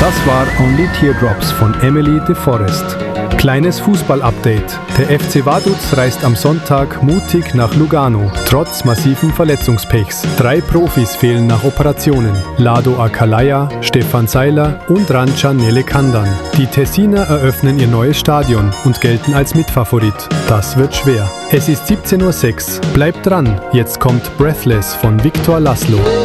Das war Only Teardrops von Emily de Forest. Kleines Fußball-Update. Der FC Vaduz reist am Sonntag mutig nach Lugano, trotz massiven Verletzungspechs. 3 Profis fehlen nach Operationen. Lado Akalaya, Stefan Seiler und Rancha Nelekandan. Die Tessiner eröffnen ihr neues Stadion und gelten als Mitfavorit. Das wird schwer. Es ist 17:06 Uhr. Bleibt dran, jetzt kommt Breathless von Viktor Laszlo.